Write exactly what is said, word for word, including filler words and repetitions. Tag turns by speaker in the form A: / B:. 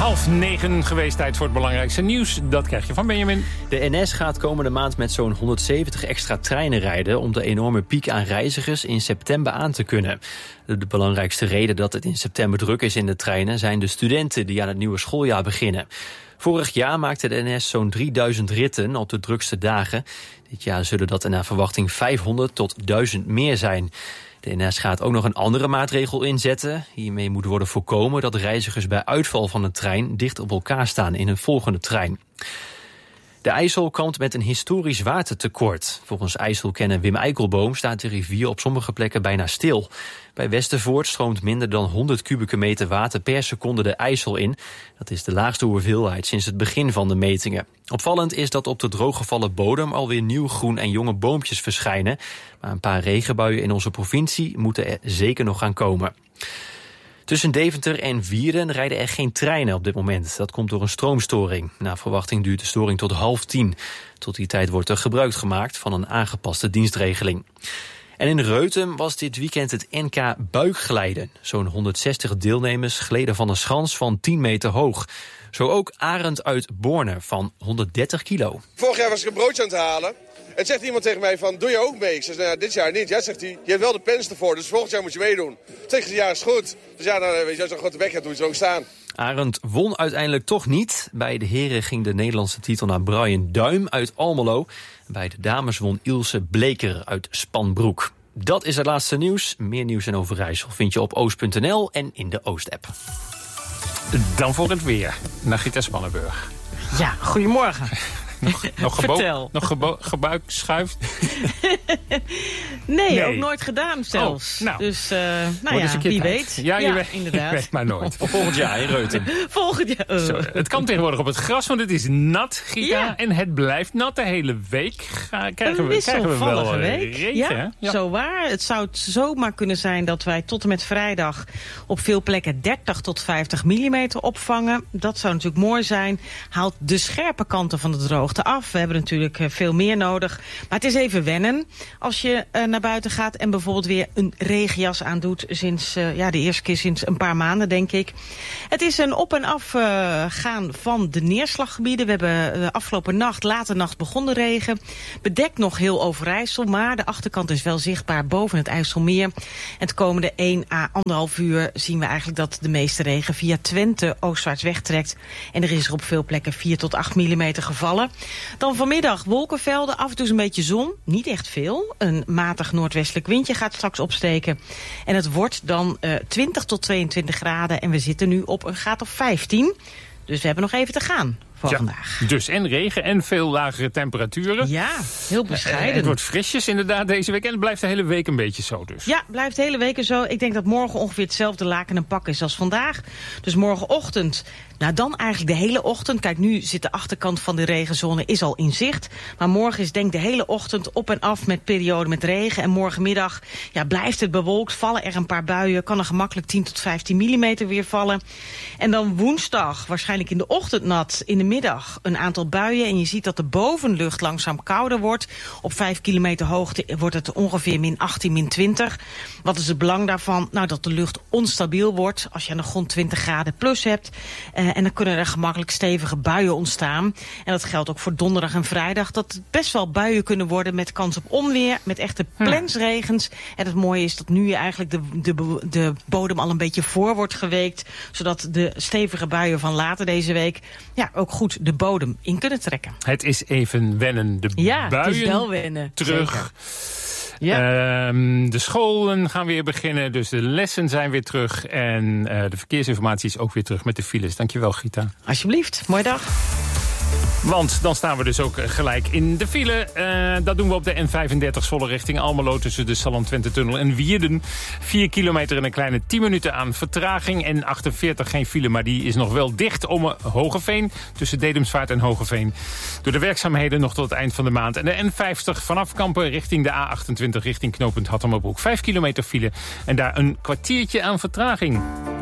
A: Half negen geweest, tijd voor het belangrijkste nieuws. Dat krijg je van Benjamin.
B: De N S gaat komende maand met zo'n honderdzeventig extra treinen rijden om de enorme piek aan reizigers in september aan te kunnen. De belangrijkste reden dat het in september druk is in de treinen zijn de studenten die aan het nieuwe schooljaar beginnen. Vorig jaar maakte de N S zo'n drieduizend ritten op de drukste dagen. Dit jaar zullen dat naar verwachting vijfhonderd tot duizend meer zijn. De N S gaat ook nog een andere maatregel inzetten. Hiermee moet worden voorkomen dat reizigers bij uitval van een trein dicht op elkaar staan in een volgende trein. De IJssel kampt met een historisch watertekort. Volgens IJsselkenner Wim Eikelboom staat de rivier op sommige plekken bijna stil. Bij Westervoort stroomt minder dan honderd kubieke meter water per seconde de IJssel in. Dat is de laagste hoeveelheid sinds het begin van de metingen. Opvallend is dat op de drooggevallen bodem alweer nieuw groen en jonge boompjes verschijnen. Maar een paar regenbuien in onze provincie moeten er zeker nog gaan komen. Tussen Deventer en Wierden rijden er geen treinen op dit moment. Dat komt door een stroomstoring. Naar verwachting duurt de storing tot half tien. Tot die tijd wordt er gebruik gemaakt van een aangepaste dienstregeling. En in Reutem was dit weekend het N K buikglijden. Zo'n honderdzestig deelnemers gleden van een schans van tien meter hoog. Zo ook Arend uit Borne van honderddertig kilo.
C: Vorig jaar was ik een broodje aan het halen. En zegt iemand tegen mij van, doe je ook mee? Ik zeg, nou, dit jaar niet. Ja, zegt hij, je hebt wel de pens ervoor, dus volgend jaar moet je meedoen. Tegen het jaar is goed. Dus ja, dan weet je, als je een grote bek hebt, doe je zo ook staan.
B: Arend won uiteindelijk toch niet. Bij de heren ging de Nederlandse titel naar Brian Duim uit Almelo. Bij de dames won Ilse Bleker uit Spanbroek. Dat is het laatste nieuws. Meer nieuws en Overijssel vind je op oost punt n l en in de Oost-app.
A: Dan voor het weer. Nagita Spannenburg.
D: Ja, goedemorgen.
A: Nog, nog, gebo-
D: Vertel.
A: nog gebo- gebuik schuift?
D: nee,
A: nee,
D: ook nooit gedaan zelfs.
A: Oh, nou.
D: Dus, uh, nou
A: ja,
D: wie
A: tijd.
D: weet.
A: Ja, je
D: ja
A: weet,
D: inderdaad.
A: Je weet maar nooit.
B: Volgend jaar in Reutem.
D: Volgend jaar. Uh.
A: Zo, het kan tegenwoordig op het gras, want het is nat, Gita. Ja. En het blijft nat de hele week. Ga, krijgen,
D: een
A: we, krijgen we wel
D: week.
A: regen,
D: ja,
A: hè? Ja,
D: zo waar. Het zou zomaar kunnen zijn dat wij tot en met vrijdag op veel plekken dertig tot vijftig millimeter opvangen. Dat zou natuurlijk mooi zijn. Haalt de scherpe kanten van de droogte af. We hebben natuurlijk veel meer nodig. Maar het is even wennen als je uh, naar buiten gaat en bijvoorbeeld weer een regenjas aandoet sinds uh, ja, de eerste keer sinds een paar maanden, denk ik. Het is een op en af uh, gaan van de neerslaggebieden. We hebben uh, afgelopen nacht, late nacht begon de regen. Bedekt nog heel Overijssel, maar de achterkant is wel zichtbaar boven het IJsselmeer. En het komende één à anderhalf uur zien we eigenlijk dat de meeste regen via Twente oostwaarts wegtrekt. En er is er op veel plekken vier tot acht millimeter gevallen. Dan vanmiddag wolkenvelden, af en toe een beetje zon. Niet echt veel. Een matig noordwestelijk windje gaat straks opsteken. En het wordt dan uh, twintig tot tweeëntwintig graden. En we zitten nu op een graad of vijftien. Dus we hebben nog even te gaan voor
A: ja,
D: vandaag.
A: Dus en regen en veel lagere temperaturen.
D: Ja, heel bescheiden.
A: Uh, het wordt frisjes inderdaad deze week. En het blijft de hele week een beetje zo dus.
D: Ja, blijft de hele week zo. Ik denk dat morgen ongeveer hetzelfde laken en pak is als vandaag. Dus morgenochtend, nou dan eigenlijk de hele ochtend. Kijk, nu zit de achterkant van de regenzone is al in zicht. Maar morgen is denk ik de hele ochtend op en af met perioden met regen. En morgenmiddag ja, blijft het bewolkt. Vallen er een paar buien. Kan er gemakkelijk tien tot vijftien millimeter weer vallen. En dan woensdag, waarschijnlijk in de ochtend nat. In de middag een aantal buien. En je ziet dat de bovenlucht langzaam kouder wordt. Op vijf kilometer hoogte wordt het ongeveer min achttien, min twintig. Wat is het belang daarvan? Nou, dat de lucht onstabiel wordt. Als je aan de grond twintig graden plus hebt. Uh, en dan kunnen er gemakkelijk stevige buien ontstaan. En dat geldt ook voor donderdag en vrijdag. Dat het best wel buien kunnen worden met kans op onweer. Met echte plensregens. En het mooie is dat nu eigenlijk de, de, de bodem al een beetje voor wordt geweekt. Zodat de stevige buien van later deze week ja, ook goed de bodem in kunnen trekken.
A: Het is even wennen. De
D: ja,
A: buien
D: het is wel wennen.
A: terug.
D: Zeker. Ja.
A: Uh, de scholen gaan weer beginnen, dus de lessen zijn weer terug. En uh, de verkeersinformatie is ook weer terug met de files. Dankjewel, Gita.
D: Alsjeblieft, mooie dag.
A: Want dan staan we dus ook gelijk in de file. Uh, dat doen we op de N vijfendertig Zwolle richting Almelo tussen de Salland-Twente-tunnel en Wierden. Vier kilometer en een kleine tien minuten aan vertraging. En achtenveertig geen file, maar die is nog wel dicht om Hogeveen. Tussen Dedemsvaart en Hogeveen. Door de werkzaamheden nog tot het eind van de maand. En de N vijftig vanaf Kampen richting de A achtentwintig richting knooppunt Hattemerbroek. Vijf kilometer file en daar een kwartiertje aan vertraging.